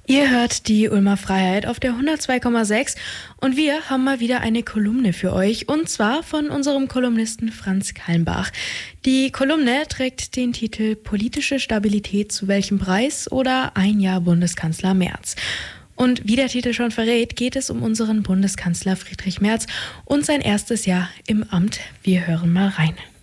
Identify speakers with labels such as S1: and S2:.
S1: Ihr hört die Ulmer Freiheit auf der 102,6 und wir haben mal wieder eine Kolumne für euch und zwar von unserem Kolumnisten Franz Kallenbach. Die Kolumne trägt den Titel Politische Stabilität zu welchem Preis oder ein Jahr Bundeskanzler Merz. Und wie der Titel schon verrät, geht es um unseren Bundeskanzler Friedrich Merz und sein erstes Jahr im Amt. Wir hören mal rein.